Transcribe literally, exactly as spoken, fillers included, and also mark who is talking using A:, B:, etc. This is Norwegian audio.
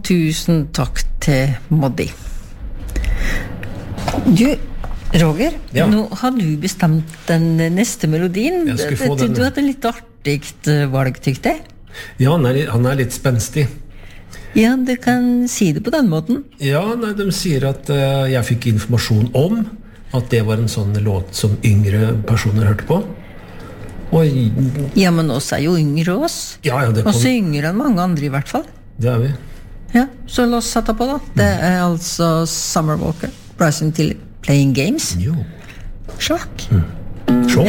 A: Tusen takk til Moddi. Du, Roger,
B: Ja.
A: nå har du bestemt den neste melodien.
B: Jeg skulle få den.
A: Du hadde litt artigt valg, tykte jeg.
B: Ja, han er, han er litt spenstig.
A: Ja, du kan si det på den måten.
B: Ja, nei, de sier at uh, jeg fikk informasjon om at det var en sånn låt som yngre personer hørte på. Og
A: Ja, men oss er jo yngre oss.
B: ja, ja, det kom,
A: Også yngre enn mange andre i hvert fall.
B: det er vi.
A: Ja, så la oss sette på da. Det er altså Summer Walker, Bryson Tilley, Playing Games.
B: Jo.
A: Sjakk.
B: Så.